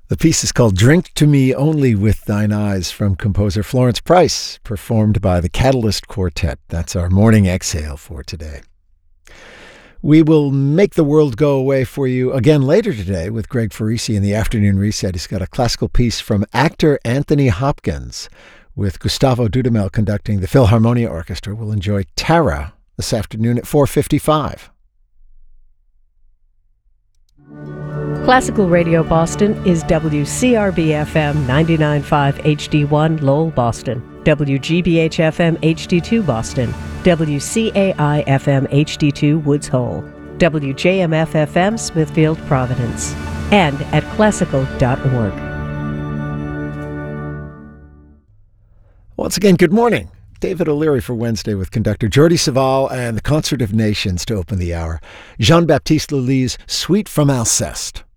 The piece is called Drink to Me Only with Thine Eyes from composer Florence Price, performed by the Catalyst Quartet. That's our morning exhale for today. We will make the world go away for you again later today with Greg Farisi in the afternoon reset. He's got a classical piece from actor Anthony Hopkins with Gustavo Dudamel conducting the Philharmonia Orchestra. We'll enjoy Tara this afternoon at 4:55. Classical Radio Boston is WCRB-FM 99.5 HD1 Lowell, Boston, WGBH-FM HD2 Boston, WCAI-FM HD2 Woods Hole, WJMF-FM Smithfield, Providence, and at classical.org. Once again, good morning. David O'Leary for Wednesday with conductor Jordi Savall and the Concert of Nations to open the hour. Jean-Baptiste Lully's Suite from Alceste.